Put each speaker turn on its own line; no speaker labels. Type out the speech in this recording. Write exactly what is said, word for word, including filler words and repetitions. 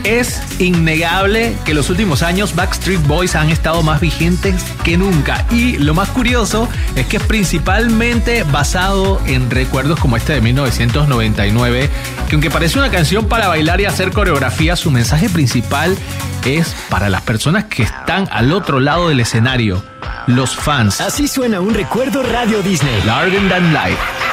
Es innegable que en los últimos años Backstreet Boys han estado más vigentes que nunca, y lo más curioso es que es principalmente basado en recuerdos como este de mil novecientos noventa y nueve, que aunque parece una canción para bailar y hacer coreografía, su mensaje principal es para las personas que están al otro lado del escenario, los fans.
Así suena un recuerdo Radio Disney.
Larger Than Life.